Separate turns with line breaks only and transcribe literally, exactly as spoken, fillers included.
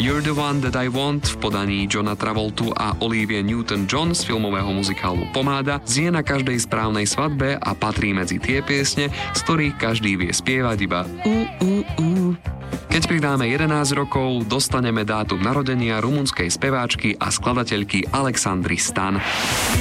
You're the One That I Want v podaní Johna Travoltu a Olivia Newton-John z filmového muzikálu Pomáda znie na každej správnej svadbe a patrí medzi tie piesne, z ktorých každý vie spievať iba u, u, u. Keď pridáme jedenásť rokov, dostaneme dátum narodenia rumunskej speváčky a skladateľky Alexandry Stan.